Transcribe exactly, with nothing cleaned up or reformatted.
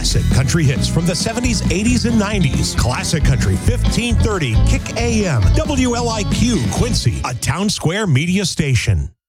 Classic country hits from the seventies, eighties, and nineties. Classic Country fifteen thirty Kick A M. W L I Q Quincy, a Town Square media station.